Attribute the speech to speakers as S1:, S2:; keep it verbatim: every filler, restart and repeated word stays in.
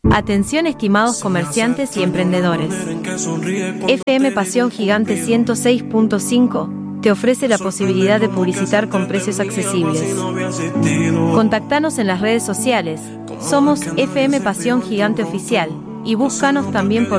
S1: Atención estimados comerciantes y emprendedores. F M Pasión Gigante ciento seis punto cinco te ofrece la posibilidad de publicitar con precios accesibles. Contactanos en las redes sociales, somos F M Pasión Gigante Oficial, y búscanos también por